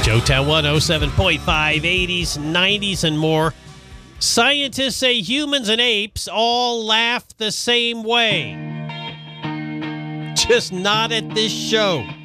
Joetown 107.5, 80s, 90s, and more. Scientists say humans and apes all laugh the same way. Just not at this show.